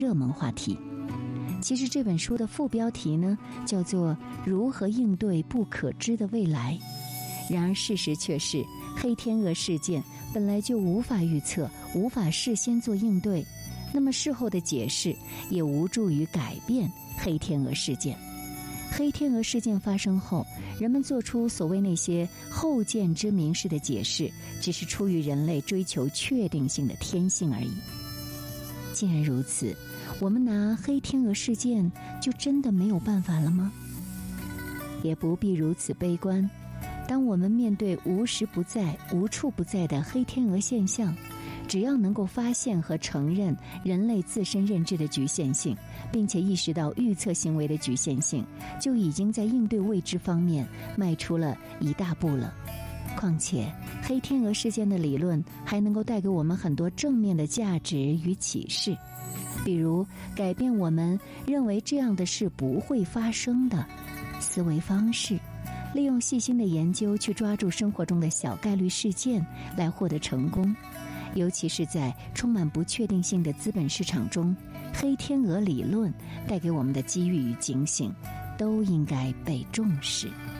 热门话题。其实这本书的副标题呢，叫做如何应对不可知的未来。然而事实却是，黑天鹅事件本来就无法预测，无法事先做应对，那么事后的解释也无助于改变黑天鹅事件。黑天鹅事件发生后，人们做出所谓那些后见之明式的解释，只是出于人类追求确定性的天性而已。既然如此，我们拿黑天鹅事件就真的没有办法了吗？也不必如此悲观。当我们面对无时不在、无处不在的黑天鹅现象，只要能够发现和承认人类自身认知的局限性，并且意识到预测行为的局限性，就已经在应对未知方面迈出了一大步了。况且黑天鹅事件的理论还能够带给我们很多正面的价值与启示，比如改变我们认为这样的事不会发生的思维方式，利用细心的研究去抓住生活中的小概率事件来获得成功。尤其是在充满不确定性的资本市场中，黑天鹅理论带给我们的机遇与警醒都应该被重视。